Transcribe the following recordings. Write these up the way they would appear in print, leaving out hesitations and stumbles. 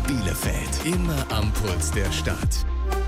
Bielefeld, immer am Puls der Stadt.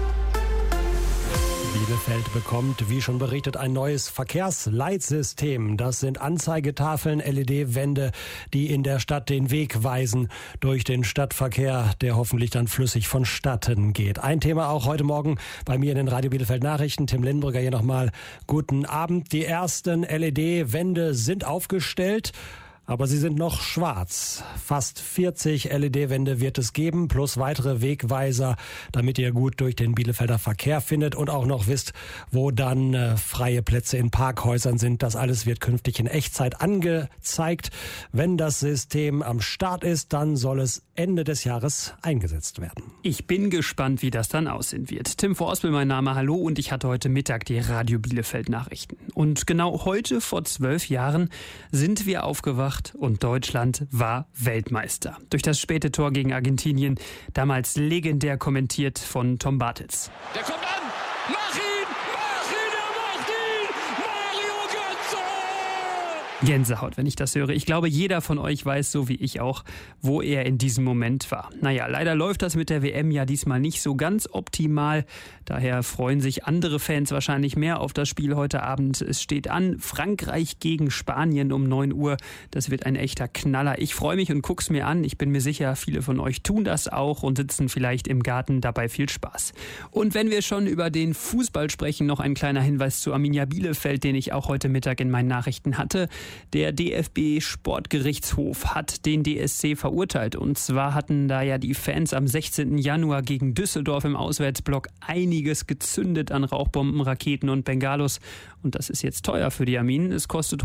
Bielefeld bekommt, wie schon berichtet, ein neues Verkehrsleitsystem. Das sind Anzeigetafeln, LED-Wände, die in der Stadt den Weg weisen durch den Stadtverkehr, der hoffentlich dann flüssig vonstatten geht. Ein Thema auch heute Morgen bei mir in den Radio Bielefeld Nachrichten. Tim Lindenbrücker hier nochmal. Guten Abend. Die ersten LED-Wände sind aufgestellt. Aber sie sind noch schwarz. Fast 40 LED-Wände wird es geben, plus weitere Wegweiser, damit ihr gut durch den Bielefelder Verkehr findet und auch noch wisst, wo dann freie Plätze in Parkhäusern sind. Das alles wird künftig in Echtzeit angezeigt. Wenn das System am Start ist, dann soll es Ende des Jahres eingesetzt werden. Ich bin gespannt, wie das dann aussehen wird. Tim Vorausbill, mein Name, hallo, und ich hatte heute Mittag die Radio Bielefeld Nachrichten. Und genau heute, vor 12 Jahren, sind wir aufgewacht und Deutschland war Weltmeister. Durch das späte Tor gegen Argentinien, damals legendär kommentiert von Tom Bartels. Der kommt an! Mach ihn! Er macht ihn! Mario Götze! Gänsehaut, wenn ich das höre. Ich glaube, jeder von euch weiß, so wie ich auch, wo er in diesem Moment war. Naja, leider läuft das mit der WM ja diesmal nicht so ganz optimal. Daher freuen sich andere Fans wahrscheinlich mehr auf das Spiel heute Abend. Es steht an, Frankreich gegen Spanien um 9 Uhr. Das wird ein echter Knaller. Ich freue mich und guck's mir an. Ich bin mir sicher, viele von euch tun das auch und sitzen vielleicht im Garten. Dabei viel Spaß. Und wenn wir schon über den Fußball sprechen, noch ein kleiner Hinweis zu Arminia Bielefeld, den ich auch heute Mittag in meinen Nachrichten hatte. Der DFB-Sportgerichtshof hat den DSC verurteilt. Und zwar hatten da ja die Fans am 16. Januar gegen Düsseldorf im Auswärtsblock einiges gezündet an Rauchbomben, Raketen und Bengalos. Und das ist jetzt teuer für die Arminen. Es kostet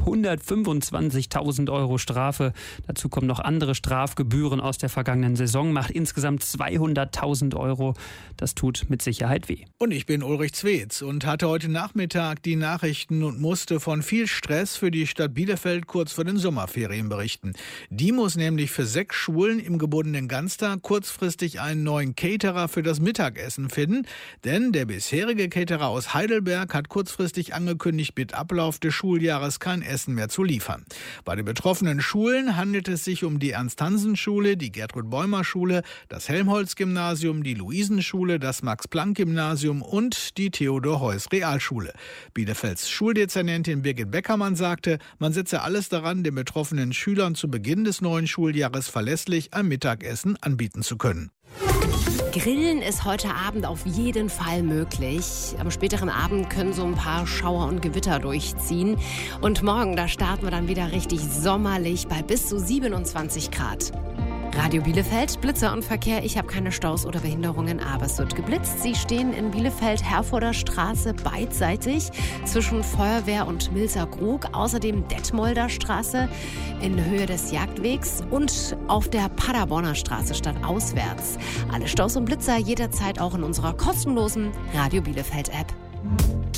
125.000 Euro Strafe. Dazu kommen noch andere Strafgebühren aus der vergangenen Saison. Macht insgesamt 200.000 Euro. Das tut mit Sicherheit weh. Und ich bin Ulrich Zwetz und hatte heute Nachmittag die Nachrichten und musste von viel Stress für die Stadt Bielefeld kurz vor den Sommerferien berichten. Die muss nämlich für 6 Schulen im gebundenen Ganztag kurzfristig einen neuen Caterer für das Mittagessen finden. Denn der bisherige Caterer aus Heidelberg hat kurzfristig angekündigt, mit Ablauf des Schuljahres kein Essen mehr zu liefern. Bei den betroffenen Schulen handelt es sich um die Ernst-Hansen-Schule, die Gertrud-Bäumer-Schule, das Helmholtz-Gymnasium, die Luisenschule, das Max-Planck-Gymnasium und die Theodor-Heuss-Realschule. Bielefelds Schuldezernentin Birgit Beckermann sagte, man setze alles daran, den betroffenen Schülern zu Beginn des neuen Schuljahres verlässlich ein Mittagessen anbieten zu können. Grillen ist heute Abend auf jeden Fall möglich. Am späteren Abend können so ein paar Schauer und Gewitter durchziehen. Und morgen, da starten wir dann wieder richtig sommerlich bei bis zu 27 Grad. Radio Bielefeld, Blitzer und Verkehr. Ich habe keine Staus oder Behinderungen, aber es wird geblitzt. Sie stehen in Bielefeld, Herforder Straße, beidseitig zwischen Feuerwehr und Milzer Krug. Außerdem Detmolder Straße in Höhe des Jagdwegs und auf der Paderborner Straße stadtauswärts. Alle Staus und Blitzer jederzeit auch in unserer kostenlosen Radio Bielefeld App.